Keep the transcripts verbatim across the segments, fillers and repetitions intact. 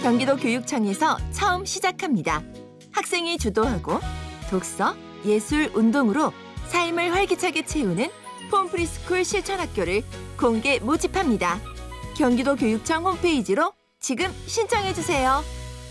경기도 교육청에서 처음 시작합니다. 학생이 주도하고 독서, 예술, 운동으로 삶을 활기차게 채우는 폼프리스쿨 실천학교를 공개 모집합니다. 경기도 교육청 홈페이지로 지금 신청해주세요.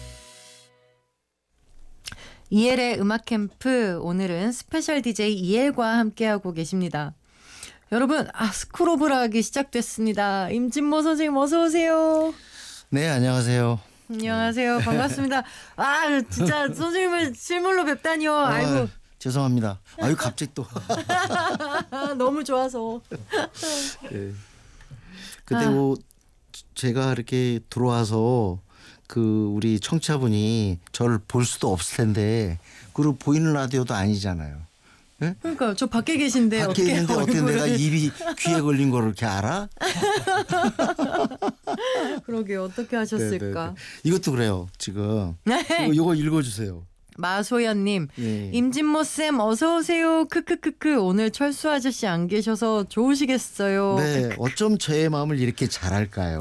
이엘의 음악 캠프, 오늘은 스페셜 디제이 이엘과 함께하고 계십니다. 여러분, 아, 스쿨오브락이 시작됐습니다. 임진모 선생님 어서 오세요. 네, 안녕하세요. 안녕하세요. 반갑습니다. 아, 진짜 선생님을 실물로 뵙다니요. 아, 아이고. 죄송합니다. 아유, 갑자기 또. 너무 좋아서. 네. 근데 뭐 제가 이렇게 들어와서 그 우리 청취자분이 저를 볼 수도 없을 텐데, 그리고 보이는 라디오도 아니잖아요. 네? 그러니까 저 밖에 계신데 밖에 어떻게 있는데 어떻게 얼굴을... 내가 입이 귀에 걸린 거를 이렇게 알아? 그러게요. 어떻게 하셨을까? 네네네. 이것도 그래요. 지금. 네. 이거, 이거 읽어주세요. 마소연님, 예. 임진모 쌤 어서 오세요. 크크크크. 오늘 철수 아저씨 안 계셔서 좋으시겠어요. 네, 크크크. 어쩜 저의 마음을 이렇게 잘 알까요?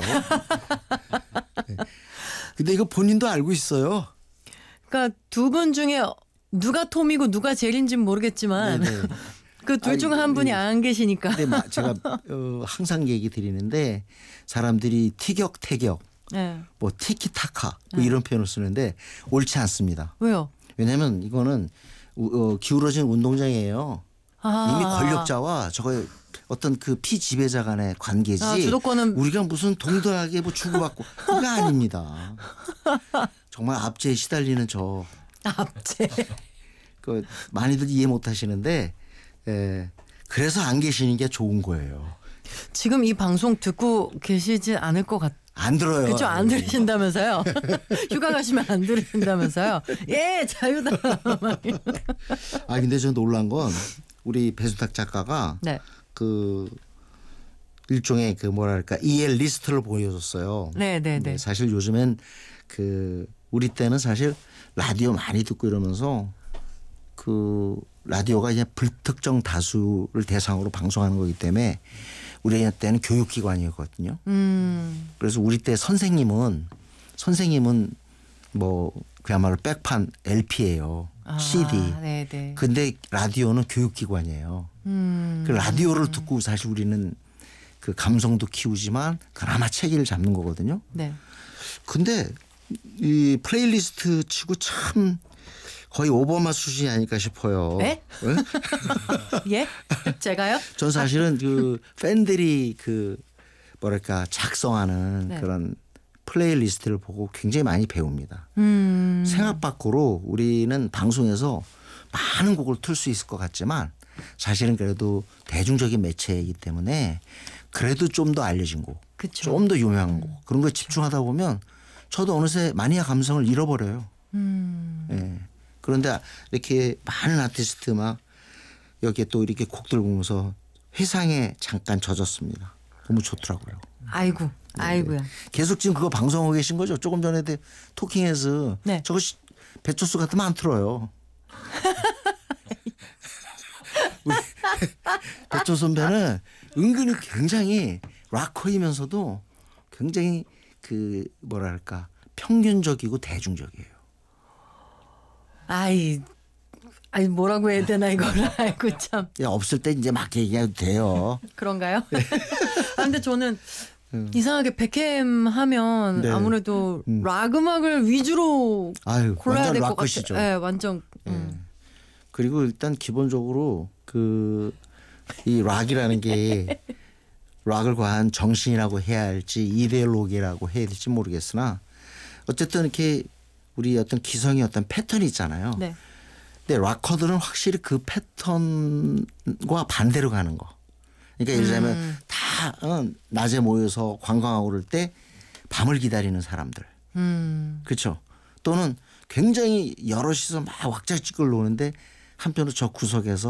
네. 근데 이거 본인도 알고 있어요. 그러니까 두 분 중에 누가 톰이고 누가 제리인지는 모르겠지만 그 둘 중 한 분이 안 계시니까. 근데 마, 제가 어, 항상 얘기 드리는데, 사람들이 티격태격, 네. 뭐 티키타카 뭐 이런 표현을 쓰는데 옳지 않습니다. 왜요? 왜냐하면 이거는 어, 기울어진 운동장이에요. 아. 이미 권력자와 저거 어떤 그 피지배자 간의 관계지. 아, 주도권은 우리가 무슨 동등하게 뭐 주고받고 그거 아닙니다. 정말 압제에 시달리는 저. 압제. 그 많이들 이해 못 하시는데, 예, 그래서 안 계시는 게 좋은 거예요. 지금 이 방송 듣고 계시지 않을 것 같아요. 안 들어요. 그렇죠. 안 들으신다면서요. 휴가 가시면 안 들으신다면서요. 예, 자유다. 아, 근데 저 놀란 건 우리 배순탁 작가가 네. 그 일종의 그 뭐랄까 이엘 리스트를 보여줬어요. 네, 네, 네. 사실 요즘엔 그 우리 때는 사실 라디오 많이 듣고 이러면서 그 라디오가 이제 불특정 다수를 대상으로 방송하는 거기 때문에 우리 때는 교육기관이었거든요. 음. 그래서 우리 때 선생님은 선생님은 뭐 그야말로 백판 엘피예요. 아, 씨디. 네, 네. 근데 라디오는 교육기관이에요. 음. 그 라디오를 듣고 사실 우리는 그 감성도 키우지만 그나마 체계를 잡는 거거든요. 네. 근데 이 플레이리스트 치고 참 거의 오버마 수준이 아닐까 싶어요. 네? 예? 제가요? 전 사실은 그 팬들이 그 뭐랄까 작성하는 네. 그런 플레이리스트를 보고 굉장히 많이 배웁니다. 음. 생각 밖으로 우리는 방송에서 많은 곡을 틀 수 있을 것 같지만 사실은 그래도 대중적인 매체이기 때문에 그래도 좀 더 알려진 곡, 그쵸. 좀 더 유명한 곡, 그런 거에 집중하다 보면 저도 어느새 마니아 감성을 잃어버려요. 음. 예. 그런데 이렇게 많은 아티스트 막 여기에 또 이렇게 곡들 보면서 회상에 잠깐 젖었습니다. 너무 좋더라고요. 아이고, 아이고야. 계속 지금 그거 방송하고 계신 거죠? 조금 전에도 토킹에서 네. 저거 시, 배철수 같으면 안 틀어요. 우리 배철수 선배는 은근히 굉장히 락커이면서도 굉장히 그 뭐랄까 평균적이고 대중적이에요. 아이, 아이 뭐라고 해야 되나 이걸 알고 참. 야, 없을 때 이제 막 얘기해도 돼요. 그런가요? 아, 근데 저는 음. 이상하게 백햄 하면 네. 아무래도 음. 락 음악을 위주로 아유, 골라야 완전 될 것 락커시죠. 같아요. 네, 완전. 음. 예. 그리고 일단 기본적으로 그 이 락이라는 게 락을 과한 정신이라고 해야 할지 이데올로기라고 해야 될지 모르겠으나 어쨌든 이렇게 우리 어떤 기성의 어떤 패턴이 있잖아요. 네. 근데 락커들은 확실히 그 패턴과 반대로 가는 거. 그러니까 예를 들자면 음. 다 어, 낮에 모여서 관광하고 그럴 때 밤을 기다리는 사람들. 음. 그렇죠. 또는 굉장히 여럿이서 막 왁자지껄 노는데 한편으로 저 구석에서